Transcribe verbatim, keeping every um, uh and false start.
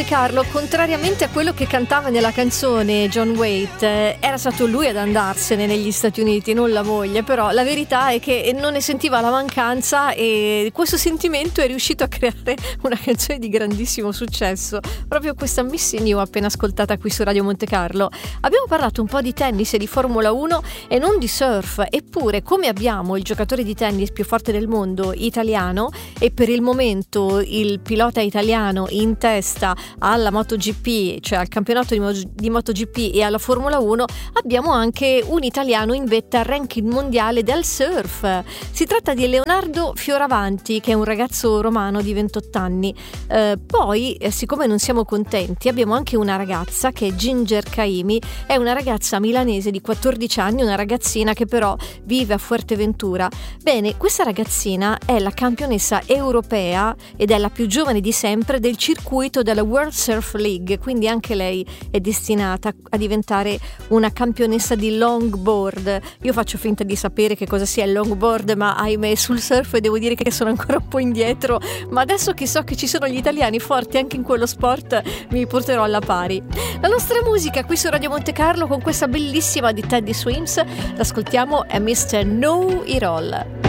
Monte Carlo, contrariamente a quello che cantava nella canzone John Waite, eh, era stato lui ad andarsene negli Stati Uniti, non la moglie, però la verità è che non ne sentiva la mancanza e questo sentimento è riuscito a creare una canzone di grandissimo successo, proprio questa Missing You appena ascoltata qui su Radio Monte Carlo. Abbiamo parlato un po' di tennis e di Formula uno e non di surf, eppure come abbiamo il giocatore di tennis più forte del mondo italiano e per il momento il pilota italiano in testa alla MotoGP, cioè al campionato di, Mo- di MotoGP e alla Formula uno, abbiamo anche un italiano in vetta al ranking mondiale del surf. Si tratta di Leonardo Fioravanti, che è un ragazzo romano di ventotto anni. Eh, poi, eh, siccome non siamo contenti, abbiamo anche una ragazza che è Ginger Caimi, è una ragazza milanese di quattordici anni, una ragazzina che però vive a Fuerteventura. Bene, questa ragazzina è la campionessa europea ed è la più giovane di sempre del circuito della World Surf League, quindi anche lei è destinata a diventare una campionessa di longboard. Io faccio finta di sapere che cosa sia il longboard, ma ahimè sul surf devo dire che sono ancora un po' indietro, ma adesso che so che ci sono gli italiani forti anche in quello sport mi porterò alla pari. La nostra musica qui su Radio Monte Carlo con questa bellissima di Teddy Swims, l'ascoltiamo, è mister Know It All.